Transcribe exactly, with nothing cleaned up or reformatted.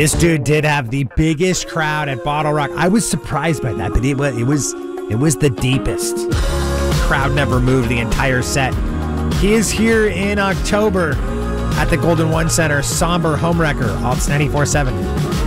This dude did have the biggest crowd at Bottle Rock. I was surprised by that, but it was it was it was the deepest. The crowd never moved the entire set. He is here in October at the Golden One Center. Somber Homewrecker, Alts ninety-four point seven.